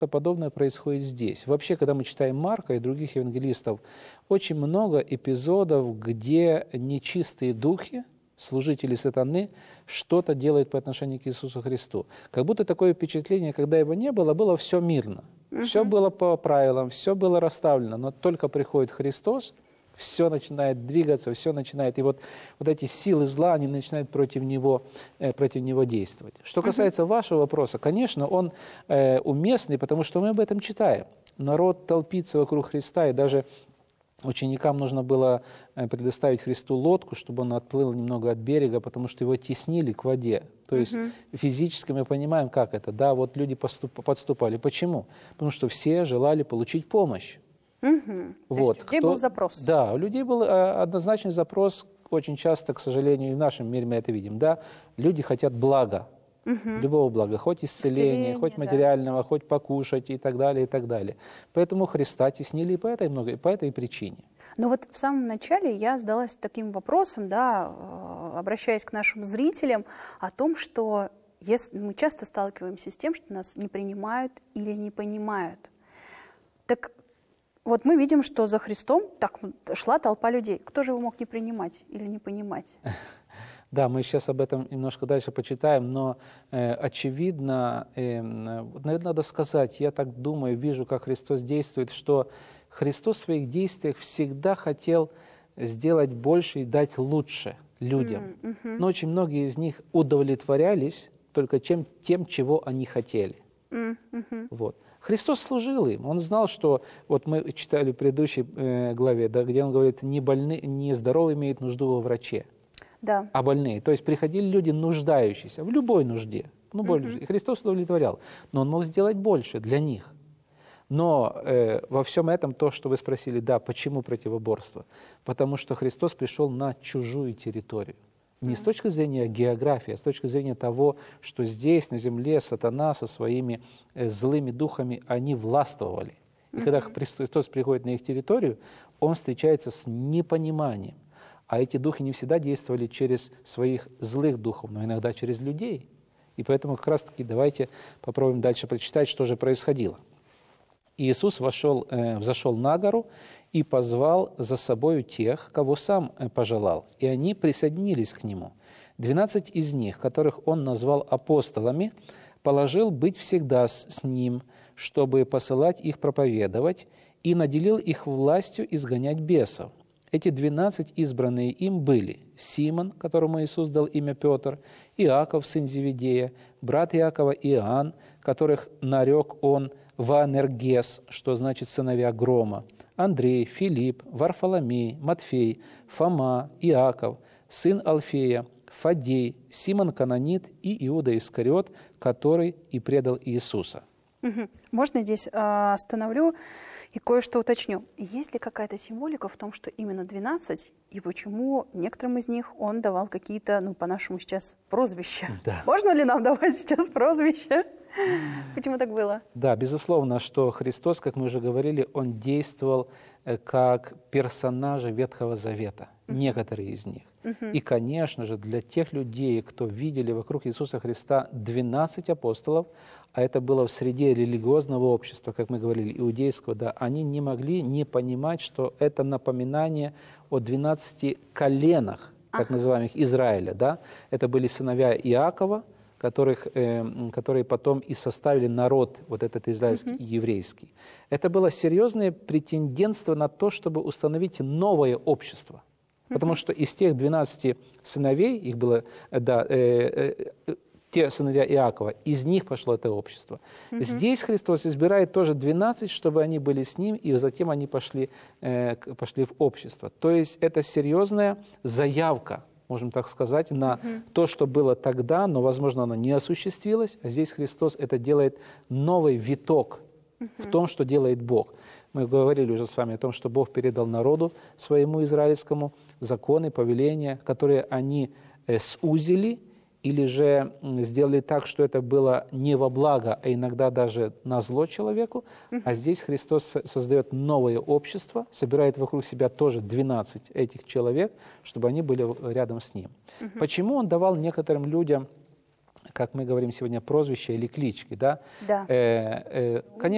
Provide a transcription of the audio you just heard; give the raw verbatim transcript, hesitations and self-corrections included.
Подобное происходит здесь. Вообще, когда мы читаем Марка и других евангелистов, очень много эпизодов, где нечистые духи, служители сатаны, что-то делают по отношению к Иисусу Христу. Как будто такое впечатление, когда его не было, было все мирно. Uh-huh. Все было по правилам, все было расставлено, но только приходит Христос, все начинает двигаться, все начинает, и вот, вот эти силы зла, они начинают против него, э, против него действовать. Что касается uh-huh. вашего вопроса, конечно, он э, уместный, потому что мы об этом читаем. Народ толпится вокруг Христа, и даже ученикам нужно было предоставить Христу лодку, чтобы он отплыл немного от берега, потому что его теснили к воде. То есть uh-huh. физически мы понимаем, как это. Да, вот люди поступ, подступали. Почему? Потому что все желали получить помощь. Угу. Вот. То есть у людей Кто... был запрос. Да, у людей был однозначный запрос, очень часто, к сожалению, и в нашем мире мы это видим. Да? Люди хотят блага, угу. любого блага, хоть исцеления, исцеление, хоть материального, да. хоть покушать и так далее, и так далее. Поэтому Христа теснили и по этой, много, и по этой причине. Но вот в самом начале я задалась таким вопросом, да, обращаясь к нашим зрителям, о том, что если мы часто сталкиваемся с тем, что нас не принимают или не понимают. Так вот мы видим, что за Христом так шла толпа людей. Кто же его мог не принимать или не понимать? Да, мы сейчас об этом немножко дальше почитаем, но э, очевидно, э, наверное, надо сказать, я так думаю, вижу, как Христос действует, что Христос в своих действиях всегда хотел сделать больше и дать лучше людям. Mm-hmm. Но очень многие из них удовлетворялись только чем, тем, чего они хотели. Mm-hmm. Вот. Христос служил им. Он знал, что, вот мы читали в предыдущей э, главе, да, где он говорит, не, больны, не здоровые имеют нужду во враче, да. а больные. То есть приходили люди нуждающиеся в любой нужде. Ну, mm-hmm. И Христос удовлетворял. Но он мог сделать больше для них. Но э, во всем этом то, что вы спросили, да, почему противоборство? Потому что Христос пришел на чужую территорию. Не с точки зрения географии, а с точки зрения того, что здесь, на земле, сатана со своими э, злыми духами, они властвовали. И mm-hmm. когда Христос приходит на их территорию, он встречается с непониманием. А эти духи не всегда действовали через своих злых духов, но иногда через людей. И поэтому как раз-таки давайте попробуем дальше прочитать, что же происходило. Иисус вошел, э, взошел на гору и позвал за собою тех, кого сам пожелал, и они присоединились к нему. Двенадцать из них, которых он назвал апостолами, положил быть всегда с, с ним, чтобы посылать их проповедовать, и наделил их властью изгонять бесов. Эти двенадцать избранные им были Симон, которому Иисус дал имя Петр, Иаков, сын Зеведея, брат Иакова Иоанн, которых нарек он Ваанергес, что значит сыновья грома, Андрей, Филипп, Варфоломей, Матфей, Фома, Иаков, сын Алфея, Фаддей, Симон Канонит и Иуда Искариот, который и предал Иисуса. Угу. Можно здесь э, остановлю и кое-что уточню. Есть ли какая-то символика в том, что именно двенадцать, и почему некоторым из них он давал какие-то, ну, по-нашему сейчас, прозвища? Да. Можно ли нам давать сейчас прозвища? Почему так было? Да, безусловно, что Христос, как мы уже говорили, он действовал как персонажи Ветхого Завета, uh-huh. некоторые из них. Uh-huh. И, конечно же, для тех людей, кто видели вокруг Иисуса Христа двенадцать апостолов, а это было в среде религиозного общества, как мы говорили, иудейского, да, они не могли не понимать, что это напоминание о двенадцати коленах, так uh-huh. называемых Израиля. Да? Это были сыновья Иакова, которых, э, которые потом и составили народ, вот этот израильский, mm-hmm. еврейский. Это было серьезное претендентство на то, чтобы установить новое общество. Mm-hmm. Потому что из тех двенадцати сыновей, их было, да, э, э, те сыновья Иакова, из них пошло это общество. Mm-hmm. Здесь Христос избирает тоже двенадцать, чтобы они были с ним, и затем они пошли, э, пошли в общество. То есть это серьезная заявка, можем так сказать, на uh-huh. то, что было тогда, но, возможно, оно не осуществилось. А здесь Христос это делает новый виток uh-huh. в том, что делает Бог. Мы говорили уже с вами о том, что Бог передал народу своему израильскому законы, повеления, которые они э, сузили или же сделали так, что это было не во благо, а иногда даже на зло человеку. Uh-huh. А здесь Христос создает новое общество, собирает вокруг себя тоже двенадцать этих человек, чтобы они были рядом с Ним. Uh-huh. Почему Он давал некоторым людям, как мы говорим сегодня, прозвища или клички? Да? Да. Э, э, конечно,